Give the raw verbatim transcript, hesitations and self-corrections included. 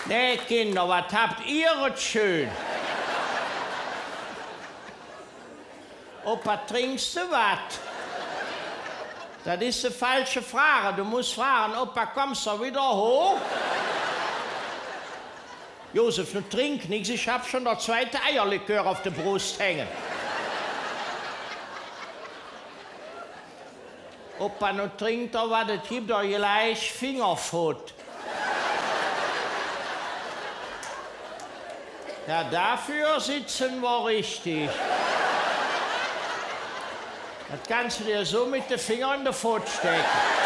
Nee, Kinder, was habt ihr jetzt schön? Opa, trinkst du was? Das ist eine falsche Frage. Du musst fragen, Opa, kommst du wieder hoch? Josef, du trink nichts, ich hab schon der zweite Eierlikör auf der Brust hängen. Opa, nu trinkt doch was, es gibt doch gleich Fingerfood. Ja, dafür sitzen wir richtig. Das kannst du dir so mit den Fingern in den Foot stecken.